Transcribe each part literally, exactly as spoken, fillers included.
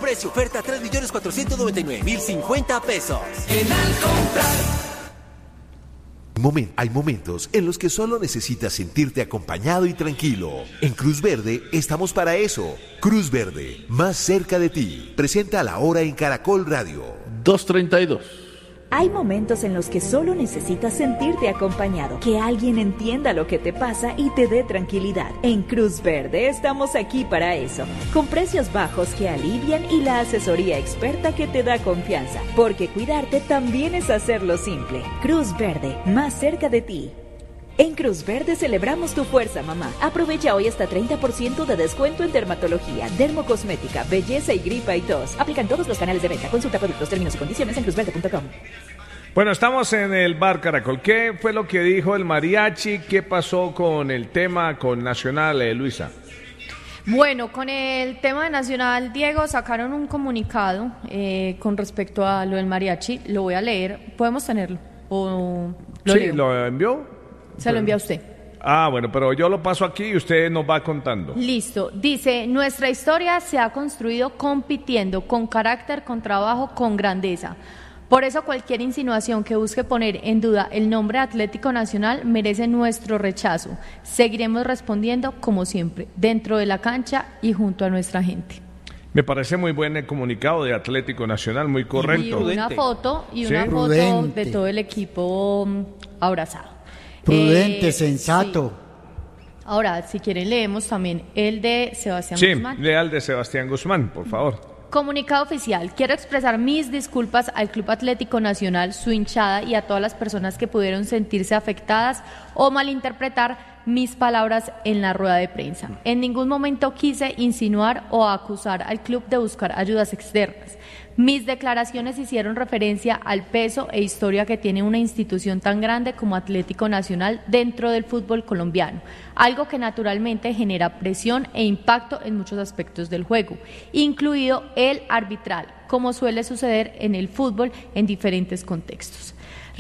Precio oferta tres millones cuatrocientos noventa y nueve mil cincuenta pesos. En Al comprar. Momen- hay momentos en los que solo necesitas sentirte acompañado y tranquilo. En Cruz Verde estamos para eso. Cruz Verde, más cerca de ti. Presenta La Hora en Caracol Radio. dos treinta y dos. Hay momentos en los que solo necesitas sentirte acompañado, que alguien entienda lo que te pasa y te dé tranquilidad. En Cruz Verde estamos aquí para eso, con precios bajos que alivian y la asesoría experta que te da confianza, porque cuidarte también es hacerlo simple. Cruz Verde, más cerca de ti. En Cruz Verde celebramos tu fuerza, mamá. Aprovecha hoy hasta treinta por ciento de descuento en dermatología, dermocosmética, belleza y gripa y tos. Aplican todos los canales de venta. Consulta productos, términos y condiciones en cruz verde punto com. Bueno, estamos en el Bar Caracol. ¿Qué fue lo que dijo el mariachi? ¿Qué pasó con el tema con Nacional, eh, Luisa? Bueno, con el tema de Nacional, Diego, sacaron un comunicado eh, con respecto a lo del mariachi. Lo voy a leer. ¿Podemos tenerlo? ¿O lo Sí, leo? ¿lo envió? Se lo envía a usted. Ah, bueno, pero yo lo paso aquí y usted nos va contando. Listo. Dice, nuestra historia se ha construido compitiendo con carácter, con trabajo, con grandeza. Por eso cualquier insinuación que busque poner en duda el nombre Atlético Nacional merece nuestro rechazo. Seguiremos respondiendo como siempre, dentro de la cancha y junto a nuestra gente. Me parece muy buen el comunicado de Atlético Nacional, muy correcto. Y una foto, y Sí. una foto Prudente. de todo el equipo mm, abrazado. Prudente, Eh, sensato. sí. Ahora, si quieren, leemos también el de Sebastián Sí, Guzmán. leal de Sebastián Guzmán, por favor. Comunicado oficial. Quiero expresar mis disculpas al Club Atlético Nacional, su hinchada y a todas las personas que pudieron sentirse afectadas o malinterpretar mis palabras en la rueda de prensa. En ningún momento quise insinuar o acusar al club de buscar ayudas externas. Mis declaraciones hicieron referencia al peso e historia que tiene una institución tan grande como Atlético Nacional dentro del fútbol colombiano, algo que naturalmente genera presión e impacto en muchos aspectos del juego, incluido el arbitral, como suele suceder en el fútbol en diferentes contextos.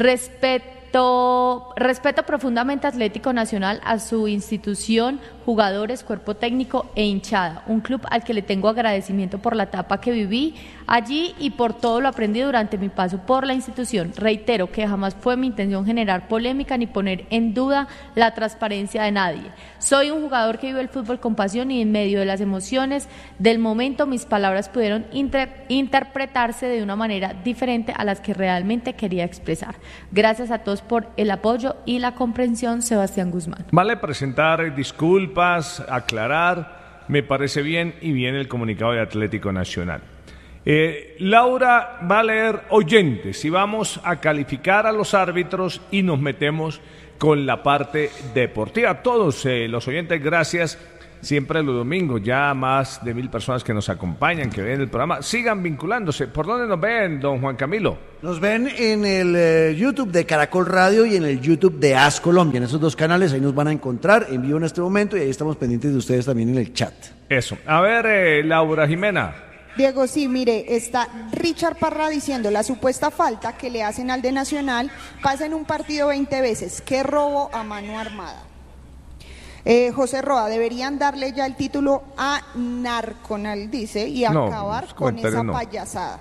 Respeto, respeto profundamente a Atlético Nacional, a su institución, jugadores, cuerpo técnico e hinchada, un club al que le tengo agradecimiento por la etapa que viví allí y por todo lo aprendido durante mi paso por la institución. Reitero que jamás fue mi intención generar polémica ni poner en duda la transparencia de nadie. Soy un jugador que vive el fútbol con pasión y en medio de las emociones del momento mis palabras pudieron inter- interpretarse de una manera diferente a las que realmente quería expresar. Gracias a todos por el apoyo y la comprensión, Sebastián Guzmán. Vale presentar disculpas, aclarar, me parece bien y bien el comunicado de Atlético Nacional. Eh, Laura va a leer oyentes y vamos a calificar a los árbitros y nos metemos con la parte deportiva. Todos eh, los oyentes, gracias. Siempre los domingos, ya más de mil personas que nos acompañan, que ven el programa. Sigan vinculándose. ¿Por dónde nos ven, don Juan Camilo? Nos ven en el eh, YouTube de Caracol Radio y en el YouTube de As Colombia. En esos dos canales ahí nos van a encontrar en vivo en este momento y ahí estamos pendientes de ustedes también en el chat. Eso. A ver, eh, Laura Jimena. Diego, sí, mire, está Richard Parra diciendo la supuesta falta que le hacen al de Nacional pasa en un partido veinte veces. ¡Qué robo a mano armada! Eh, José Roa, deberían darle ya el título a Narconal, dice, y No, acabar pues, con comentario esa no. payasada.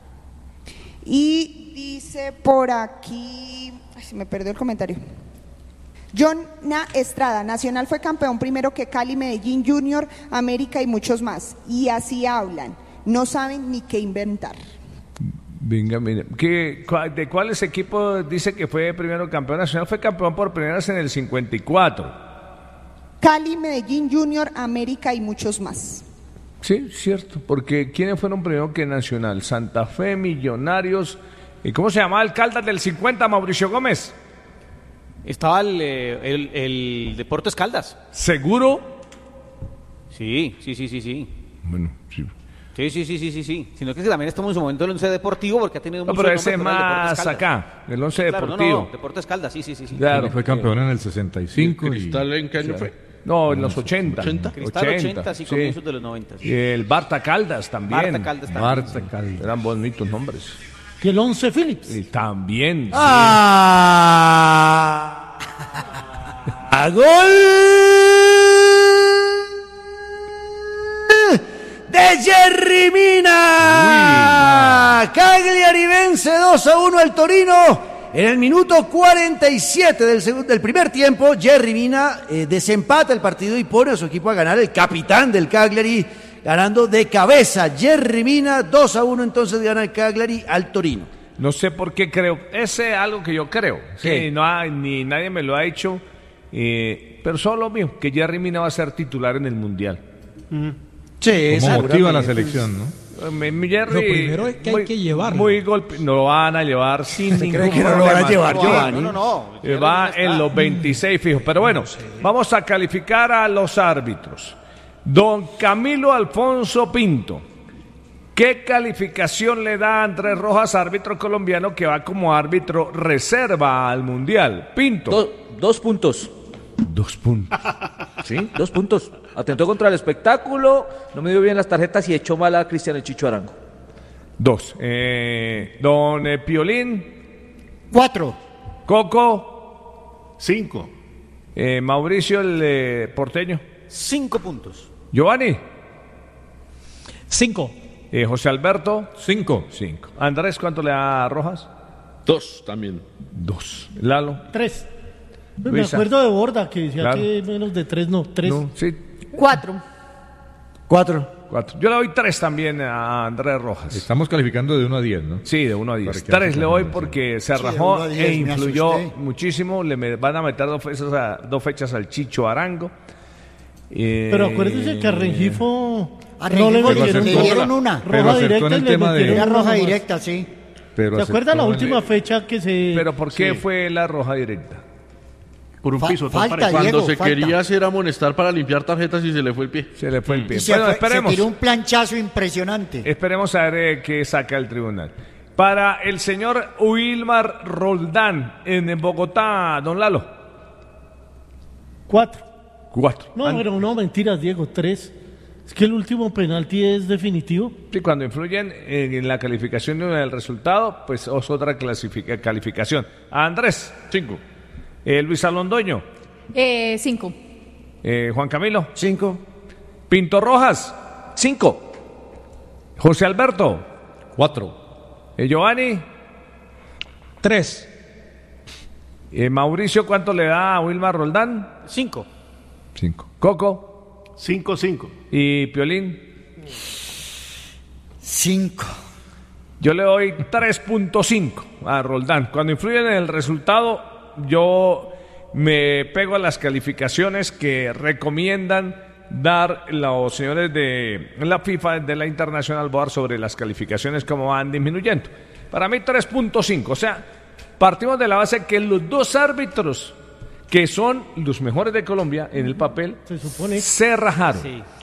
Y dice por aquí, ay, se me perdió el comentario. John Na Estrada, Nacional fue campeón primero que Cali, Medellín, Junior, América y muchos más. Y así hablan, no saben ni qué inventar. Venga, mire. ¿Qué, cua- ¿De cuáles equipos dice que fue primero campeón nacional? Fue campeón por primera vez en el cincuenta y cuatro. Cali, Medellín, Junior, América y muchos más. Sí, cierto, porque ¿quiénes fueron primero que Nacional? Santa Fe, Millonarios, ¿y cómo se llamaba el Caldas del cincuenta, Mauricio Gómez? Estaba el, eh, el, el Deportes Caldas. ¿Seguro? Sí, sí, sí, sí, sí. Bueno, sí. Sí, sí, sí, sí, sí, sí. Sino que también estamos en su momento el Once Deportivo porque ha tenido No, mucho pero nombre, ese pero el Deportes más Caldas. acá, el Once Claro, Deportivo. No, no, Deportes Caldas, sí, sí, sí. sí. Claro. Fue campeón en el sesenta y cinco. ¿Cristal en qué año Sí. fue? No, en los ochenta. ochenta. Cristal ochenta, sí, comienzos de los noventa. Y el Barta Caldas también. Barta Caldas también. Marta Caldas. Eran bonitos nombres. ¿Y el Once Phillips? Y también. ¡Ah! ¡A gol! ¡De Jerry Mina! La Cagliari vence dos a uno al Torino. En el minuto cuarenta y siete del, segundo, del primer tiempo, Jerry Mina eh, desempata el partido y pone a su equipo a ganar. El capitán del Cagliari ganando de cabeza. Jerry Mina, dos a uno, entonces gana el Cagliari al Torino. No sé por qué creo. Ese es algo que yo creo. Sí, no hay, ni nadie me lo ha hecho. Eh, pero solo mío, que Jerry Mina va a ser titular en el Mundial. Mm. Sí, como motiva la selección, ¿no? Mi, mi Jerry, lo primero es que muy, hay que llevarlo. Muy golpe, no lo van a llevar sin ningún cree que problema. no lo van a llevar, Giovanni? No, no, no. Eh, va en los veintiséis fijos. Pero bueno, vamos a calificar a los árbitros. Don Camilo Alfonso Pinto, ¿qué calificación le da a Andrés Rojas, árbitro colombiano que va como árbitro reserva al Mundial? Pinto. Do, dos puntos. Dos puntos. ¿Sí? Dos puntos. Atentó contra el espectáculo, no me dio bien las tarjetas y echó mal a Cristian El Chicho Arango. Dos. Eh, don eh, Piolín. Cuatro. Coco. Cinco. Eh, Mauricio el eh, porteño. Cinco puntos. Giovanni. Cinco. Eh, José Alberto. Cinco. Cinco. Andrés, ¿cuánto le da a Rojas? Dos también. Dos. Lalo. Tres. Me Luisa. acuerdo de Borda que decía Claro. que menos de tres, no, tres. No, sí. Cuatro. Cuatro. Cuatro. Yo le doy tres también a Andrés Rojas. Estamos calificando de uno a diez, ¿no? Sí, de uno a diez. Para que Tres hace le doy conmigo, porque sí. se Sí, de rajó uno a diez, e me influyó asusté. muchísimo. Le me- van a meter dos fechas, a, dos fechas al Chicho Arango. Eh, Pero acuérdese que a Rengifo A no le Rengifo le metieron acertó- dieron una. pero roja acertó directa en el y le tema de- metieron Era una roja más. directa, sí. Pero ¿Se acuerdan la aceptó última el- fecha que se... Pero ¿por qué Sí. fue la roja directa? Por un Fa- piso. todo falta, parejo. Diego, Cuando se falta. quería hacer amonestar para limpiar tarjetas y se le fue el pie. Se le fue el pie. Y se, Bueno, fue- esperemos. se tiró un planchazo impresionante. Esperemos a ver eh, qué saca el tribunal. Para el señor Wilmar Roldán en Bogotá, don Lalo. Cuatro. Cuatro. No, An- pero no, mentiras, Diego, tres. Es que el último penalti es definitivo. Sí, cuando influyen en, en la calificación del resultado, pues es otra clasifica- calificación. Andrés. Cinco. Eh, Luis Alondoño. Eh, cinco. Eh, Juan Camilo. Cinco. Pinto Rojas. Cinco. José Alberto. Cuatro. Eh, Giovanni. Tres. Eh, Mauricio, ¿cuánto le da a Wilmar Roldán? Cinco. Cinco. Coco. Cinco, cinco. Y Piolín. Cinco. Yo le doy tres punto cinco a Roldán. Cuando influyen en el resultado, yo me pego a las calificaciones que recomiendan dar los señores de la FIFA, de la International Board, sobre las calificaciones, como van disminuyendo. Para mí tres punto cinco. O sea, partimos de la base que los dos árbitros, que son los mejores de Colombia en el papel, Se supone. se rajaron.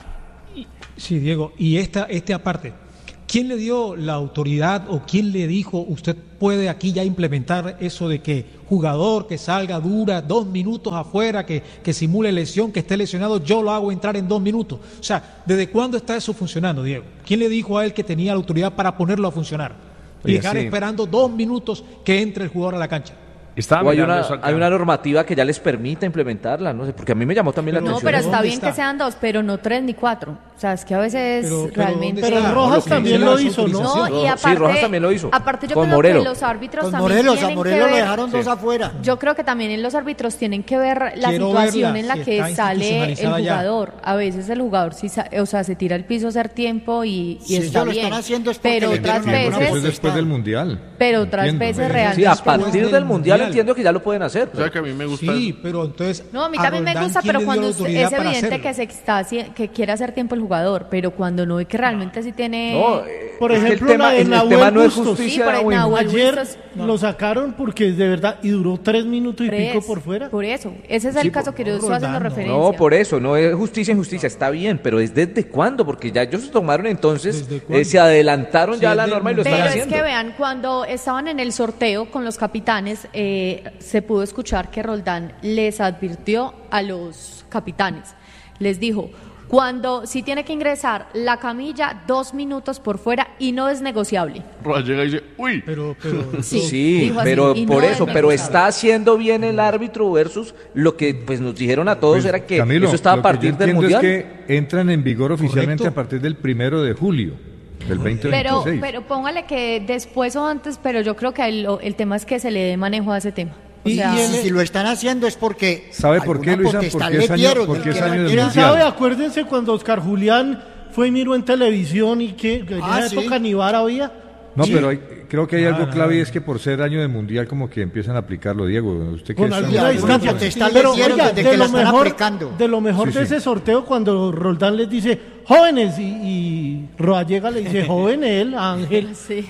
Sí, Diego. Y esta, este aparte, ¿quién le dio la autoridad o quién le dijo usted puede aquí ya implementar eso de que jugador que salga dura dos minutos afuera, que, que simule lesión, que esté lesionado, yo lo hago entrar en dos minutos? O sea, ¿desde cuándo está eso funcionando, Diego? ¿Quién le dijo a él que tenía la autoridad para ponerlo a funcionar? Y Oye, dejar sí. esperando dos minutos que entre el jugador a la cancha. Estaba O hay mirando una, eso acá. hay una normativa que ya les permita implementarla, no sé, porque a mí me llamó también la No, atención. pero está ¿dónde bien está? que sean dos, pero no tres ni cuatro. O sea, es que a veces Pero- pero realmente... ¿dónde Pero está? Rojas Lo que también dice lo la hizo, ¿no? No, y Sí, aparte, Rojas también lo hizo. aparte yo Con creo Morelo. que los árbitros Con también Morelos, a tienen Morelos que le ver, dejaron dos afuera. yo creo que también los árbitros tienen que ver la Quiero situación verla, en la si que está sale el institucionalizada ya. jugador. A veces el jugador sí, sa- o sea, se tira al piso a hacer tiempo y, y Si está ellos lo bien. están haciendo es porque pero le otras dieron alguna Entiendo que eso es veces, después del Mundial. pero otras Entiendo. veces Sí, realmente... a partir del Mundial Mundial. entiendo que ya lo pueden hacer. O sea que a mí me gusta. Sí, pero entonces... No, a mí también me Roldán, gusta, ¿quién pero le dio cuando la usted- autoridad es para evidente hacerlo? que se está haci- que quiere hacer tiempo el jugador, pero cuando no ve que realmente sí tiene... No, eh, Por es que ejemplo, el tema, la de el Nahuel tema no es Bustos. justicia. Sí, por el Win. Nahuel Ayer Bustos, no. lo sacaron porque de verdad, y duró tres minutos y Tres, pico por fuera. Por eso, ese es el Sí, caso por- que yo no, estoy haciendo Roldán, no. referencia. No, por eso, no es justicia en justicia, está bien, pero ¿es desde cuándo? Porque ya ellos se tomaron entonces, ¿Desde cuándo? eh, se adelantaron Sí, ya a es la del norma y lo Pero están es haciendo. que vean, cuando estaban en el sorteo con los capitanes, eh, se pudo escuchar que Roldán les advirtió a los capitanes. Les dijo, cuando si tiene que ingresar la camilla, dos minutos por fuera y no es negociable. Rojas llega y dice, uy. Pero, pero, Sí, Sí, dijo así, pero y por no eso, es pero negociable. está haciendo bien el árbitro versus lo que pues nos dijeron a todos Pues, era que Camilo, eso estaba a lo que yo partir del entiendo Mundial. es que entran en vigor oficialmente Correcto. a partir del primero de julio. Del veinte Pero, veintiséis. pero póngale que después o antes, pero yo creo que el, el tema es que se le dé manejo a ese tema. O Y, sea, y si lo están haciendo es porque ¿Sabe por qué, alguna Luisa? potestad Porque le es año- dieron, porque el es que año no del quiera- mundial. ¿Sabe? Acuérdense cuando Oscar Julián fue y miró en televisión y que, que Ah, ya sí. toca Nivar había. No, Sí. pero hay- creo que hay algo Ah, clave y no. es que por ser año de mundial como que empiezan a aplicarlo, Diego. Usted que Con es- alguna alguna distancia. potestad le Pero dieron oiga, desde de que la lo están mejor, aplicando. de lo mejor Sí, de sí. ese sorteo cuando Roldán les dice jóvenes y, y Roallega le dice joven él, Ángel. sí.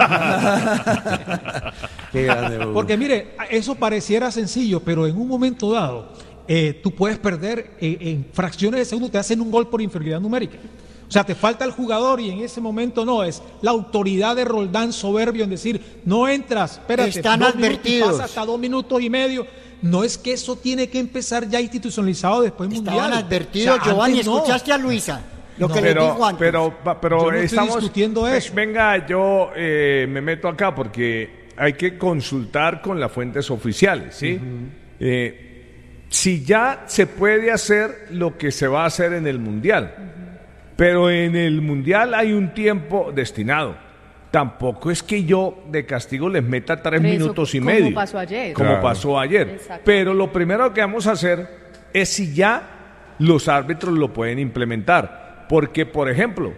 Qué grande, Hugo. Porque mire, eso pareciera sencillo, pero en un momento dado, eh, tú puedes perder eh, en fracciones de segundo, te hacen un gol por inferioridad numérica. O sea, te falta el jugador y en ese momento no, es la autoridad de Roldán soberbio en decir, no entras, espérate, Están dos minutos y advertidos. pasa hasta dos minutos y medio. No es que eso tiene que empezar ya institucionalizado después mundial. Estaban advertidos, O sea, Giovanni, antes no. ¿escuchaste a Luisa? Lo No. que les pero, dijo antes. pero, pa- pero Yo no estoy estamos discutiendo Ve- eso. Venga, yo eh, me meto acá porque hay que consultar con las fuentes oficiales, ¿sí? Eh, si ya se puede hacer lo que se va a hacer en el mundial, pero en el mundial hay un tiempo destinado. Tampoco es que yo de castigo les meta tres Eso, minutos y como medio. pasó ayer. Como Claro. pasó ayer. Exacto. Pero lo primero que vamos a hacer es si ya los árbitros lo pueden implementar. Porque, por ejemplo,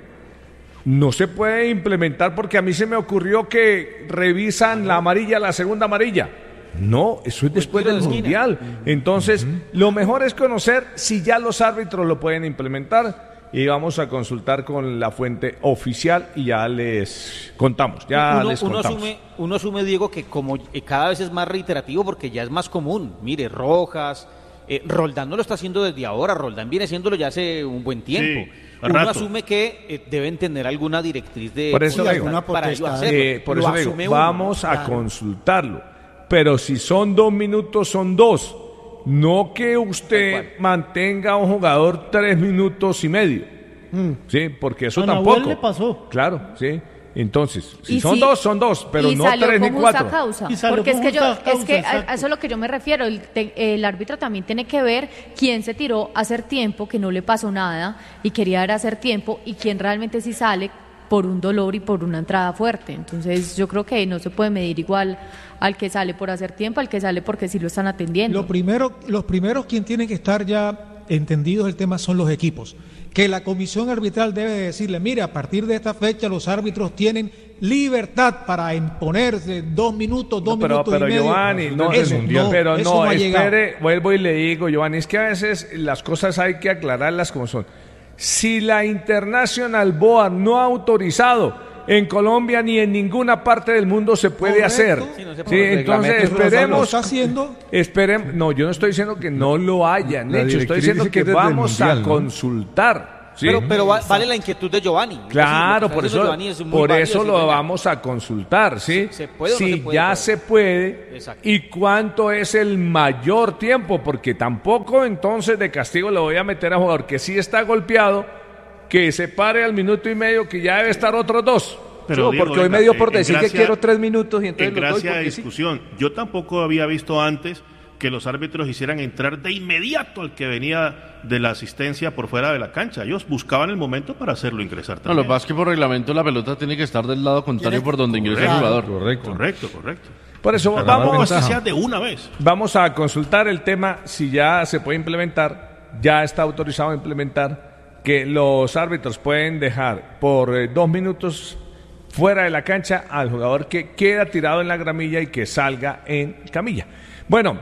no se puede implementar porque a mí se me ocurrió que revisan la amarilla, la segunda amarilla. No, eso es después tiro del de esquina. mundial. Entonces, lo mejor es conocer si ya los árbitros lo pueden implementar. Y vamos a consultar con la fuente oficial y ya les contamos. Ya uno, les uno contamos. asume, uno asume, Diego, que como eh, cada vez es más reiterativo porque ya es más común. Mire, Rojas, eh, Roldán no lo está haciendo desde ahora, Roldán viene haciéndolo ya hace un buen tiempo. Sí, uno rato. asume que eh, deben tener alguna directriz de Por eso de- digo, para ello potestad. hacerlo. Eh, por Lo eso digo, asume uno, vamos a claro. consultarlo. Pero si son dos minutos, son dos. No que usted mantenga a un jugador tres minutos y medio. Sí, porque eso A Nahuel tampoco. le pasó. Claro, sí. Entonces, si Y son si- dos, son dos, pero y no salió tres ni con justa cuatro. causa. Y salió Porque es con que yo, justa es que causa, a, exacto. a eso es lo que yo me refiero. El, te- el árbitro también tiene que ver quién se tiró a hacer tiempo, que no le pasó nada y quería era hacer tiempo, y quién realmente sí sale por un dolor y por una entrada fuerte. Entonces yo creo que no se puede medir igual al que sale por hacer tiempo, al que sale porque sí lo están atendiendo. Lo primero, los primeros quien tienen que estar ya entendidos el tema son los equipos. Que la comisión arbitral debe decirle, mire, a partir de esta fecha los árbitros tienen libertad para imponerse dos minutos, dos No, pero, minutos pero y medio. Giovanni, no, Eso mundial, no, pero eso no, ha llegado. espere, vuelvo y le digo, Giovanni, es que a veces las cosas hay que aclararlas como son. Si la International Board no ha autorizado, en Colombia ni en ninguna parte del mundo se puede Correcto. hacer. Sí, no se Sí, puede. entonces Lo esperemos, está haciendo. esperemos, no, yo no estoy diciendo que no lo hayan La hecho, estoy directriz diciendo dice que, que es desde el vamos mundial, a ¿no? consultar. ¿sí? Pero, pero va- vale la inquietud de Giovanni. Claro, Es decir, lo que por está eso, diciendo Giovanni es muy por válido, eso decir, lo venga, vamos a consultar, ¿sí? ¿Se puede o no si se puede? ya Claro. se puede Exacto. y cuánto es el mayor tiempo, porque tampoco entonces de castigo le voy a meter a jugador que sí está golpeado, que se pare al minuto y medio, que ya debe estar otros dos. Pero, Diego, porque hoy venga, me dio en- por en decir gracia- que quiero tres minutos y entonces En los doy gracia de porque sí. discusión, yo tampoco había visto antes que los árbitros hicieran entrar de inmediato al que venía de la asistencia por fuera de la cancha. Ellos buscaban el momento para hacerlo ingresar No, también. lo que pasa es que por reglamento la pelota tiene que estar del lado contrario por donde ingresa el Correcto, jugador. Correcto. Correcto, correcto. Por eso Para vamos, que sea de una vez. vamos a consultar el tema si ya se puede implementar, ya está autorizado a implementar, que los árbitros pueden dejar por eh, dos minutos fuera de la cancha al jugador que queda tirado en la gramilla y que salga en camilla. Bueno,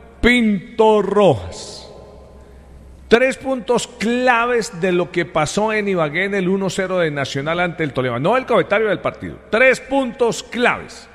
Pinto Rojas. Tres puntos claves de lo que pasó en Ibagué en el uno cero de Nacional ante el Tolima. No el comentario del partido. Tres puntos claves.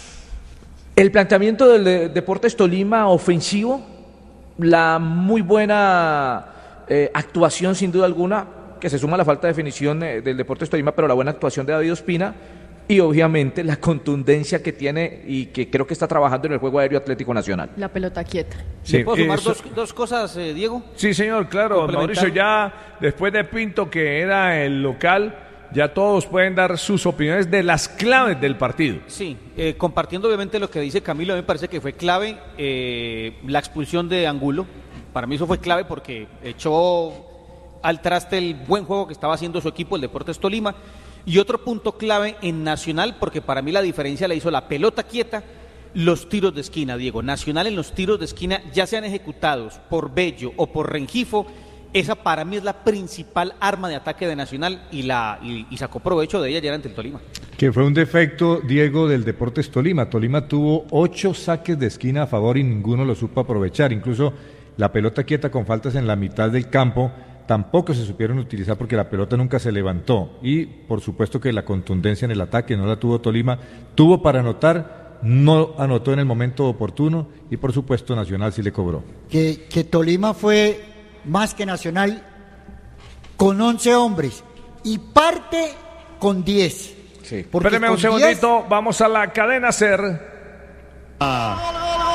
El planteamiento del de- Deportes Tolima ofensivo, la muy buena eh, actuación sin duda alguna, que se suma a la falta de definición eh, del Deportes Tolima, pero la buena actuación de David Ospina y obviamente la contundencia que tiene y que creo que está trabajando en el juego aéreo Atlético Nacional. La pelota quieta. Sí, ¿Le puedo sumar eso- dos, dos cosas, eh, Diego? Sí, señor, claro, Complementar. Mauricio, ya después de Pinto, que era el local, ya todos pueden dar sus opiniones de las claves del partido. Sí, eh, compartiendo obviamente lo que dice Camilo, a mí me parece que fue clave eh, la expulsión de Angulo. Para mí eso fue clave porque echó al traste el buen juego que estaba haciendo su equipo, el Deportes Tolima. Y otro punto clave en Nacional, porque para mí la diferencia la hizo la pelota quieta, los tiros de esquina, Diego. Nacional en los tiros de esquina, ya sean ejecutados por Bello o por Rengifo, esa para mí es la principal arma de ataque de Nacional y, la, y, y sacó provecho de ella ayer ante el Tolima. Que fue un defecto, Diego, del Deportes Tolima. Tolima tuvo ocho saques de esquina a favor y ninguno lo supo aprovechar. Incluso la pelota quieta con faltas en la mitad del campo tampoco se supieron utilizar porque la pelota nunca se levantó. Y por supuesto que la contundencia en el ataque no la tuvo Tolima. Tuvo para anotar, no anotó en el momento oportuno y por supuesto Nacional sí le cobró. Que, que Tolima fue más que Nacional con once hombres y parte con diez. Sí. Espéreme un segundito, diez... vamos a la cadena SER. Ah.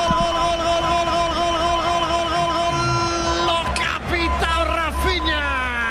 Lo capitao Rafinha.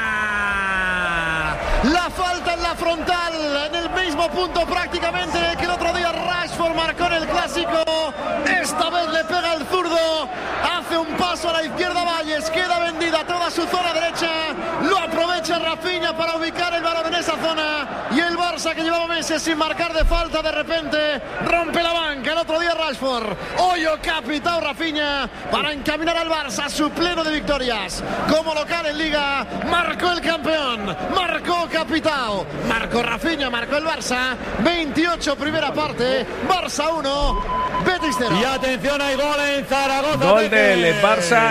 La falta en la frontal, en el mismo punto prácticamente que el otro día Rashford marcó en el Clásico. Esta vez le pega el zurdo, hace un paso a la izquierda Valles, queda vendida toda su zona derecha, lo aprovecha Rafinha para ubicar el balón en esa zona y el Barça, que llevaba meses sin marcar de falta, de repente rompe la banca. El otro día Rashford, hoy o capitao Rafinha para encaminar al Barça a su pleno de victorias como local en Liga. Marcó el campeón, marcó capitao, marcó Rafinha, marcó el Barça. Veintiocho primera parte, Barça uno, Betis cero. Y atención, hay gol en Zaragoza. Gol del Barça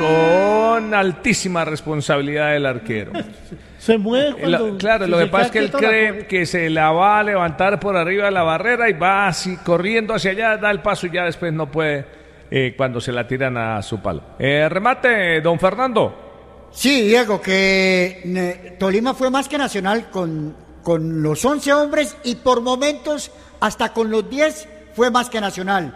con altísima responsabilidad del arquero. Se mueve cuando, lo, claro, si lo que pasa es que él cree la... que se la va a levantar por arriba de la barrera y va así corriendo hacia allá, da el paso y ya después no puede eh, cuando se la tiran a su palo. Eh, remate, don Fernando. Sí, Diego, que eh, Tolima fue más que Nacional con, con los once hombres y por momentos hasta con los diez fue más que Nacional,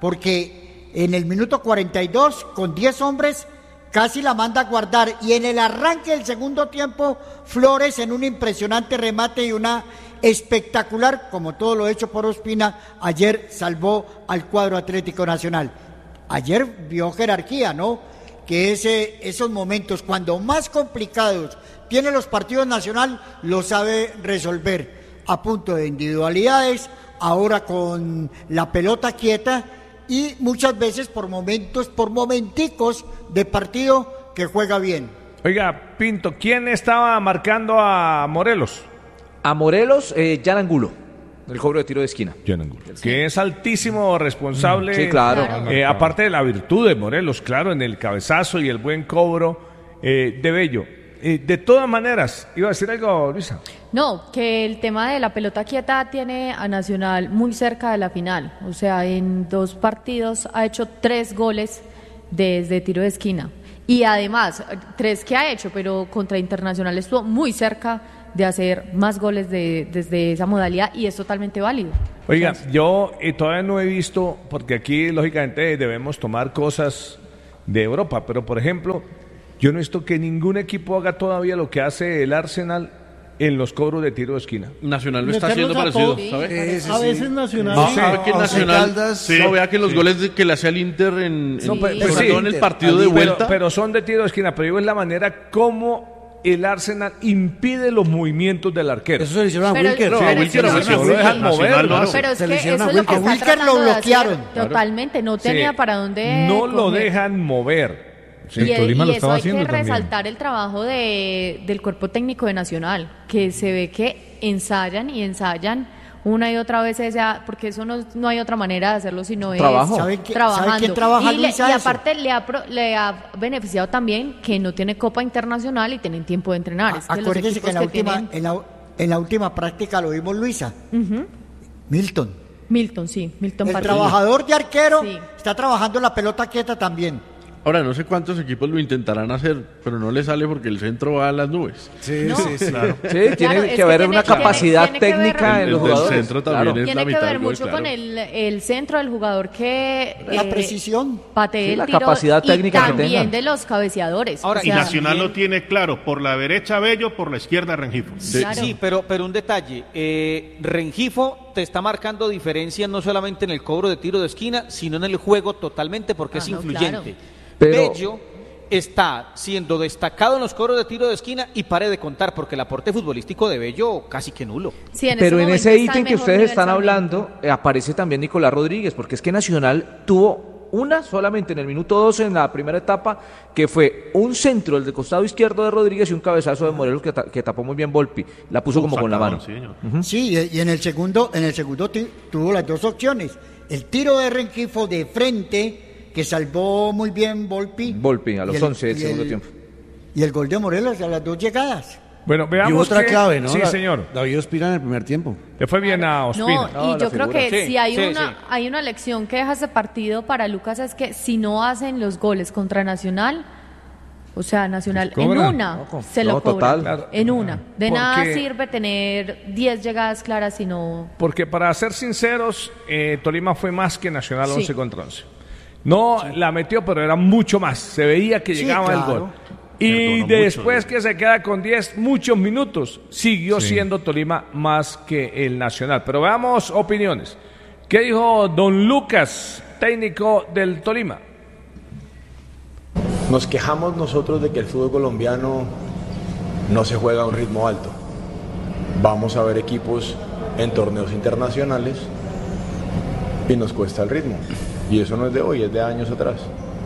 porque en el minuto cuarenta y dos con diez hombres casi la manda a guardar y en el arranque del segundo tiempo Flores en un impresionante remate y una espectacular, como todo lo hecho por Ospina, ayer salvó al cuadro Atlético Nacional. Ayer vio jerarquía, ¿no? Que ese, esos momentos cuando más complicados tiene los partidos Nacional lo sabe resolver a punto de individualidades, ahora con la pelota quieta y muchas veces por momentos, por momenticos de partido que juega bien. Oiga, Pinto, ¿quién estaba marcando a Morelos? A Morelos, eh, Jan Angulo, el cobro de tiro de esquina. Jan Angulo. Sí. Que es altísimo responsable. Sí, claro. Eh, aparte de la virtud de Morelos, claro, en el cabezazo y el buen cobro eh, de Bello. Eh, de todas maneras, ¿iba a decir algo, Luisa? No, que el tema de la pelota quieta tiene a Nacional muy cerca de la final. O sea, en dos partidos ha hecho tres goles desde tiro de esquina. Y además, tres que ha hecho, pero contra Internacional estuvo muy cerca de hacer más goles de, desde esa modalidad y es totalmente válido. Oiga, yo eh, todavía no he visto, porque aquí lógicamente debemos tomar cosas de Europa, pero por ejemplo, yo no he visto que ningún equipo haga todavía lo que hace el Arsenal en los cobros de tiro de esquina. Nacional lo está haciendo parecido, sí, ¿sabes? Sí, a veces Nacional. No, sí. ¿sabe que Nacional? Caldas, sí. No, vea que los sí. goles de, que le hacía el Inter en, en, no, pues, pues sí, en el partido de vuelta. Pero, pero son de tiro de esquina, pero es la manera como el Arsenal impide los movimientos del arquero. Eso se le hicieron a Wilker. No, a Wilker no lo dejan mover. No, pero es que eso es lo que a Wilker lo bloquearon. Totalmente, no tenía sí. para dónde No coger. lo dejan mover. Sí, y, Tolima y lo eso hay que resaltar también. El trabajo de, del cuerpo técnico de Nacional, que se ve que ensayan y ensayan una y otra vez, esa, porque eso no, no hay otra manera de hacerlo sino es ¿Sabe que, trabajando. ¿sabe quién trabaja, y, le, Luisa, y eso? aparte le ha, le ha beneficiado también que no tiene Copa Internacional y tienen tiempo de entrenar. Es que Acuérdese que en la, que última, tienen... en, la, en la última práctica lo vimos, Luisa. Uh-huh. Milton. Milton, sí. Milton El Partido. trabajador de arquero sí. está trabajando la pelota quieta también. Ahora, no sé cuántos equipos lo intentarán hacer, pero no le sale porque el centro va a las nubes. Sí, no. sí, sí. Claro. Sí, tiene claro, que que haber tiene, una capacidad tiene, tiene técnica ver, en los el jugadores. centro también claro. es Tiene la que mitad ver del gol, mucho claro. con el, el centro del jugador que... La eh, precisión. Patee Sí, el la tiro capacidad técnica y que también tengan. de los cabeceadores. Ahora, o sea, Y Nacional bien. lo tiene claro, por la derecha Bello, por la izquierda Rengifo. Sí, Claro. sí, pero, pero un detalle, eh, Rengifo te está marcando diferencia no solamente en el cobro de tiro de esquina, sino en el juego totalmente porque Ah, es no, influyente. claro. Pero- Bello está siendo destacado en los cobros de tiro de esquina y pare de contar, porque el aporte futbolístico de Bello casi que nulo. Sí, en Pero ese en momento ese está ítem al que mejor ustedes nivel están Sarmiento. hablando, eh, aparece también Nicolás Rodríguez, porque es que Nacional tuvo una solamente en el minuto doce en la primera etapa, que fue un centro, el de costado izquierdo de Rodríguez y un cabezazo de Morelos que, ta- que tapó muy bien Volpi, la puso como con la mano. Ujú. Sí, y en el segundo, en el segundo ti- tuvo las dos opciones. El tiro de Rengifo de frente, que salvó muy bien Volpi. Volpi, a y los el- once del y segundo el- tiempo. Y el gol de Morelos a las dos llegadas. Bueno, veamos Y hubo otra que- clave, ¿no? Sí, Da- señor. David Ospina en el primer tiempo. Le fue bien a Ospina. No, y yo creo que Sí, si hay sí, una sí. hay una lección que deja ese partido para Lucas es que si no hacen los goles contra Nacional, o sea, Nacional Pues en cobran. una No, con- se no, lo cobran, total. Claro. en una. De nada Porque- sirve tener diez llegadas claras si no. Porque para ser sinceros, eh, Tolima fue más que Nacional Sí. once contra once. No la metió, pero era mucho más. Se veía que Sí, llegaba el claro. gol. Y Perdonó después mucho, que se queda con diez, muchos minutos, siguió Sí. siendo Tolima más que el Nacional. Pero veamos opiniones. ¿Qué dijo don Lucas, técnico del Tolima? Nos quejamos nosotros de que el fútbol colombiano no se juega a un ritmo alto. Vamos a ver equipos en torneos internacionales y nos cuesta el ritmo. Y eso no es de hoy, es de años atrás.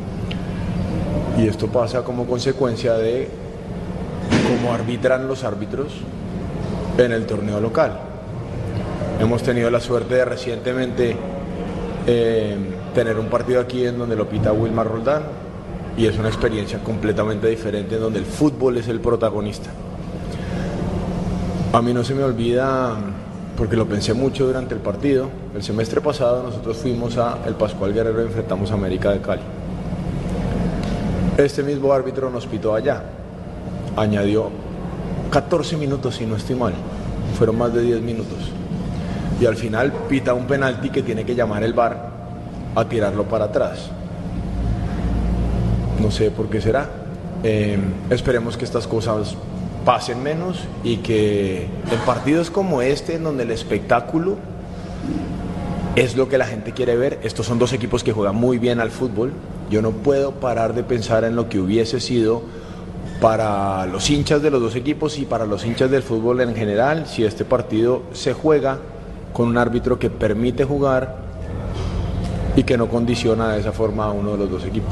Y esto pasa como consecuencia de cómo arbitran los árbitros en el torneo local. Hemos tenido la suerte de recientemente eh, tener un partido aquí en donde lo pita Wilmar Roldán, y es una experiencia completamente diferente en donde el fútbol es el protagonista. A mí no se me olvida, porque lo pensé mucho durante el partido, el semestre pasado nosotros fuimos a el Pascual Guerrero y enfrentamos a América de Cali. Este mismo árbitro nos pitó allá, añadió catorce minutos si no estoy mal, fueron más de diez minutos. Y al final pita un penalti que tiene que llamar el V A R a tirarlo para atrás. No sé por qué será. Eh, esperemos que estas cosas pasen menos y que en partidos como este, en donde el espectáculo es lo que la gente quiere ver, estos son dos equipos que juegan muy bien al fútbol. Yo no puedo parar de pensar en lo que hubiese sido para los hinchas de los dos equipos y para los hinchas del fútbol en general si este partido se juega con un árbitro que permite jugar y que no condiciona de esa forma a uno de los dos equipos.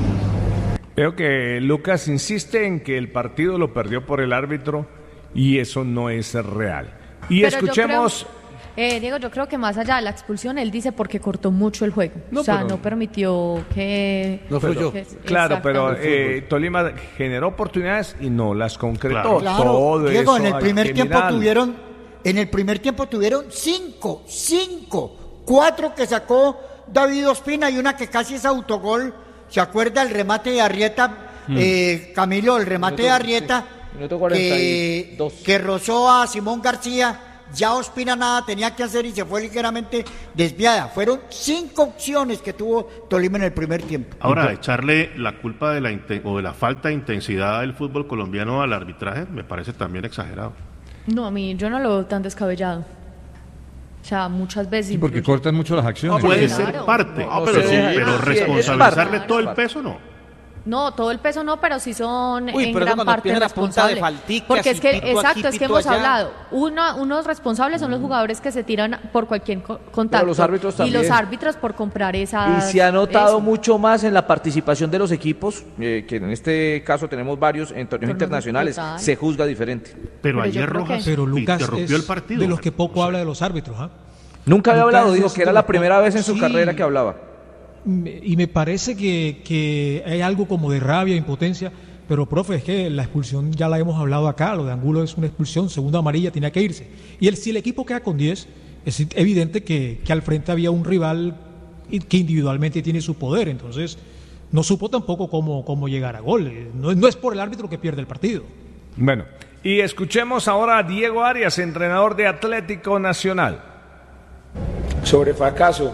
Veo que Lucas insiste en que el partido lo perdió por el árbitro y eso no es real. Y Pero yo escuchemos... creo- eh, Diego, yo creo que más allá de la expulsión, él dice porque cortó mucho el juego. No, o sea, pero- no permitió que... No fluyó. Claro, pero eh, Tolima generó oportunidades y no las concretó. Claro, Todo Diego, eso en el hay primer que tiempo mirarlo. tuvieron, en el primer tiempo tuvieron cinco, cinco, cuatro que sacó David Ospina y una que casi es autogol. ¿Se acuerda el remate de Arrieta, Hmm. eh, Camilo, el remate de Arrieta Minuto cuarenta y dos. que, que rozó a Simón García? Ya Ospina nada tenía que hacer y se fue ligeramente desviada. Fueron cinco opciones que tuvo Tolima en el primer tiempo. Ahora, echarle la culpa de la inten- o de la falta de intensidad del fútbol colombiano al arbitraje me parece también exagerado. No, a mí yo no lo veo tan descabellado. O sea, muchas veces... Sí, porque incluso- cortan mucho las acciones. Puede Claro. ser parte, No, pero, no sí, se pero deja. responsabilizarle Claro. todo el peso no. No, todo el peso no, pero sí son Uy, en pero eso gran cuando parte empiezan a punta de responsables. falticas Porque y es que, pito exacto, aquí, es que pito hemos allá. hablado. Uno, unos responsables son los jugadores que se tiran por cualquier co- contacto. los árbitros y también. los árbitros por comprar Y esas... se ha notado eso. mucho más en la participación de los equipos, eh, que en este caso tenemos varios en torneos Pero no, internacionales, total. se juzga diferente. Pero, ayer Rojas Pero Lucas interrumpió es el partido. de los que poco habla de los árbitros. ¿ah? Nunca había Lucas hablado, dijo es que era de la los primera po- vez en su Sí. carrera que hablaba. Me- Y me parece que, que hay algo como de rabia, impotencia, pero profe, es que la expulsión ya la hemos hablado acá, lo de Angulo es una expulsión, segunda amarilla, tenía que irse. Y el, si el equipo queda con diez, es evidente que, que al frente había un rival y- que individualmente tiene su poder, entonces no supo tampoco cómo, cómo llegar a gol. Eh, No, no es por el árbitro que pierde el partido. Bueno, y escuchemos ahora a Diego Arias, entrenador de Atlético Nacional. Sobre fracaso,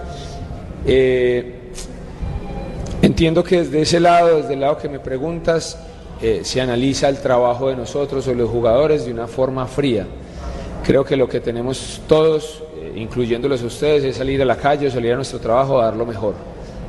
eh, entiendo que desde ese lado, desde el lado que me preguntas, eh, se analiza el trabajo de nosotros o los jugadores de una forma fría. Creo que lo que tenemos todos, eh, incluyéndolos a ustedes, es salir a la calle o salir a nuestro trabajo a dar lo mejor.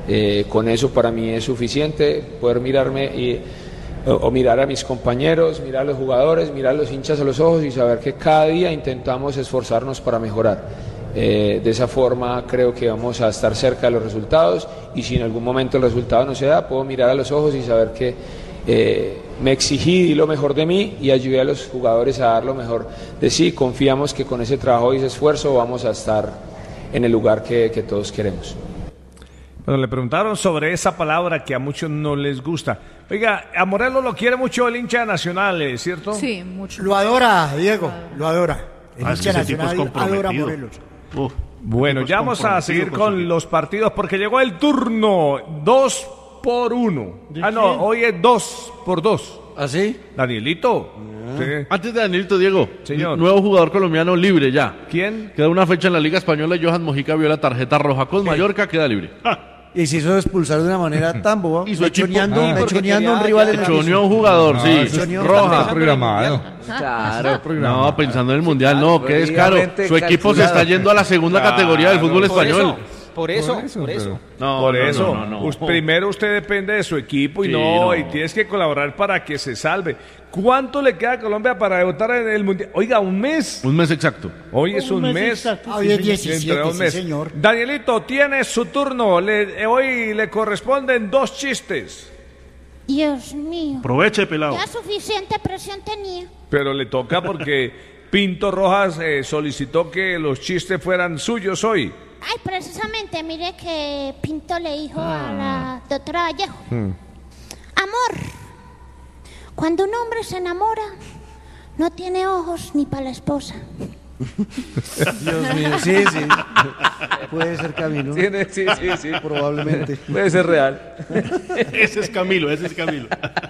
Eh, con eso para mí es suficiente, poder mirarme y, o, o mirar a mis compañeros, mirar a los jugadores, mirar a los hinchas a los ojos y saber que cada día intentamos esforzarnos para mejorar. Eh, de esa forma creo que vamos a estar cerca de los resultados, y si en algún momento el resultado no se da, puedo mirar a los ojos y saber que eh, me exigí, di lo mejor de mí y ayudé a los jugadores a dar lo mejor de sí. Confiamos que con ese trabajo y ese esfuerzo vamos a estar en el lugar que, que todos queremos. Bueno, le preguntaron sobre esa palabra que a muchos no les gusta. Oiga, a Morelos lo quiere mucho el hincha Nacional, ¿es cierto? Sí, mucho. Lo adora, Diego, lo adora. El Ah, es que hincha ese tipo es Nacional adora comprometido. Morelos. Uf, Bueno, tipo ya es vamos a comprometido seguir con con su los partidos porque llegó el turno. Dos por uno. ¿De Ah, no, quién? hoy es dos por dos. ¿Ah, sí? Danielito. Sí. Antes de Danielito, Diego, Señor. nuevo jugador colombiano libre ya. ¿Quién? Queda una fecha en la Liga Española. Johan Mojica vio la tarjeta roja con Mallorca, queda libre. Y se hizo expulsar de una manera tan boba, Y su equipo- mechoneando, Ah. mechoneando a un rival en el Choneó a un piso. jugador, No, sí. eso Choneó. Roja. Está programado. Claro. No, pensando en el Mundial, no, qué descaro. Fríamente Su equipo se calculado. está yendo a la segunda Claro. categoría del fútbol Por español. eso, por eso, Por eso, por eso. pero- No, Por no, eso, no, no, no. us- primero usted depende de su equipo y Sí, no, no. y tienes que colaborar para que se salve. ¿Cuánto le queda a Colombia para debutar en el Mundial? Oiga, un mes. Un mes exacto. Hoy es un, Un mes mes. exacto, Hoy es sí, diecisiete, Dentro de un sí, mes. señor. Danielito, tiene su turno. Le- eh, hoy le corresponden dos chistes, Dios mío. Aproveche, pelado. Ya suficiente presión tenía. pero le toca porque Pinto Rojas eh, solicitó que los chistes fueran suyos hoy. Ay, precisamente, mire que Pinto le dijo a la doctora Vallejo. Amor, cuando un hombre se enamora, no tiene ojos ni para la esposa. Dios mío, sí, sí. Puede ser Camilo. Tiene- sí, sí, sí. Probablemente. Puede ser real. Ese es Camilo, ese es Camilo.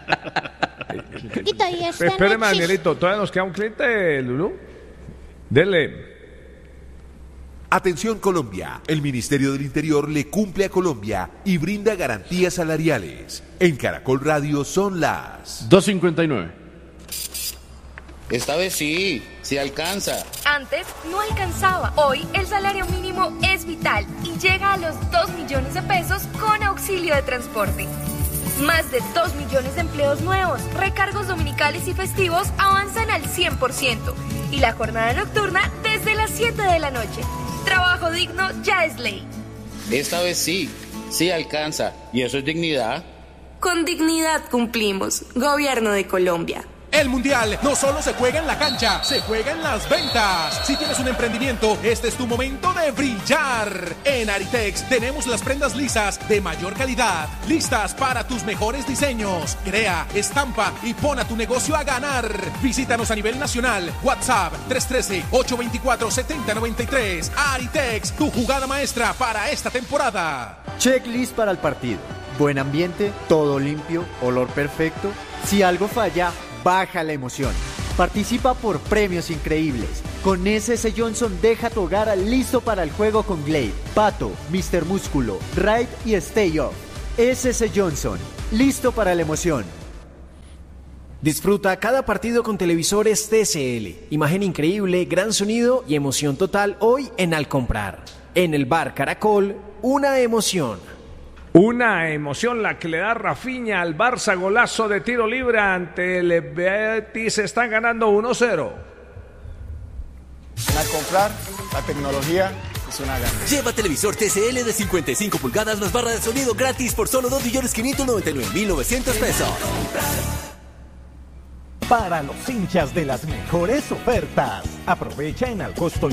Chiquito, y este Espéreme, no es chiste. Danielito, todavía nos queda un cliente, Lulú. Dele. Atención Colombia, el Ministerio del Interior le cumple a Colombia y brinda garantías salariales. En Caracol Radio son las dos cincuenta y nueve. Esta vez sí, sí alcanza. Antes no alcanzaba. Hoy el salario mínimo es vital y llega a los dos millones de pesos con auxilio de transporte. Más de dos millones de empleos nuevos, recargos dominicales y festivos avanzan al cien por ciento y la jornada nocturna desde las siete de la noche. Trabajo digno ya es ley. Esta vez sí, sí alcanza. ¿Y eso es dignidad? Con dignidad cumplimos. Gobierno de Colombia. El Mundial no solo se juega en la cancha, se juega en las ventas. Si tienes un emprendimiento, este es tu momento de brillar. En Aritex tenemos las prendas lisas de mayor calidad, listas para tus mejores diseños. Crea, estampa y pon a tu negocio a ganar. Visítanos a nivel nacional. WhatsApp tres uno tres, ocho dos cuatro, siete cero nueve tres. Aritex, tu jugada maestra para esta temporada. Checklist para el partido. Buen ambiente, todo limpio, olor perfecto. Si algo falla, baja la emoción. Participa por premios increíbles. Con S S Johnson deja tu hogar listo para el juego con Glade, Pato, mister Músculo, Raid y Stay Off. S S Johnson, listo para la emoción. Disfruta cada partido con televisores T C L. Imagen increíble, gran sonido y emoción total hoy en Al Comprar. En el bar Caracol, una emoción. Una emoción la que le da Rafinha al Barça, golazo de tiro libre ante el Betis, están ganando uno cero. Al comprar, la tecnología es una gana. Lleva televisor T C L de cincuenta y cinco pulgadas más barra de sonido gratis por solo dos millones quinientos noventa y nueve mil novecientos pesos. Para los hinchas de las mejores ofertas, aprovecha en Al Costo